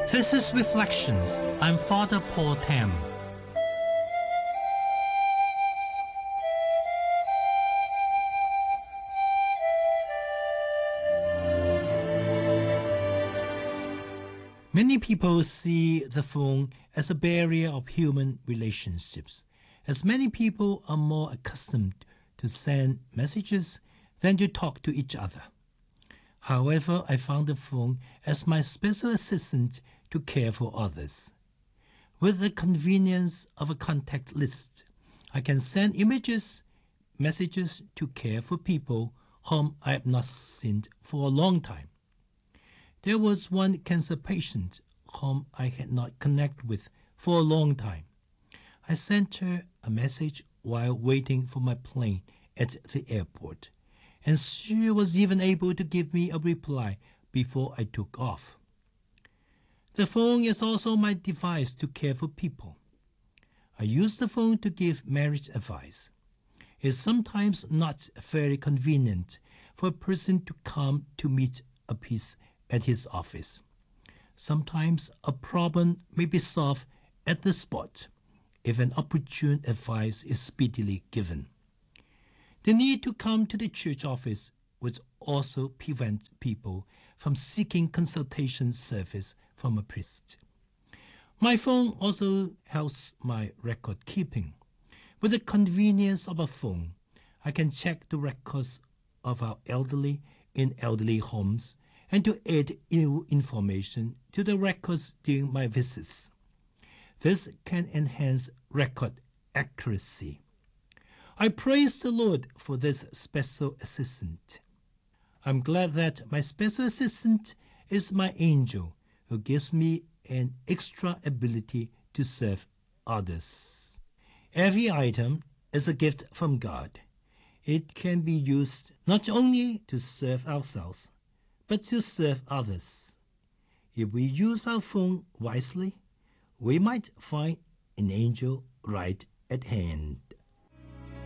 This is Reflections. I'm Father Paul Tam. Many people see the phone as a barrier of human relationships, as many people are more accustomed to send messages than to talk to each other. However, I found the phone as my special assistant to care for others. With the convenience of a contact list, I can send images, messages to care for people whom I have not seen for a long time. There was one cancer patient whom I had not connected with for a long time. I sent her a message while waiting for my plane at the airport, and she was even able to give me a reply before I took off. The phone is also my device to care for people. I use the phone to give marriage advice. It's sometimes not very convenient for a person to come to meet a piece at his office. Sometimes a problem may be solved at the spot if an opportune advice is speedily given. The need to come to the church office would also prevent people from seeking consultation service from a priest. My phone also helps my record keeping. With the convenience of a phone, I can check the records of our elderly in elderly homes and to add new information to the records during my visits. This can enhance record accuracy. I praise the Lord for this special assistant. I'm glad that my special assistant is my angel who gives me an extra ability to serve others. Every item is a gift from God. It can be used not only to serve ourselves, but to serve others. If we use our phone wisely, we might find an angel right at hand.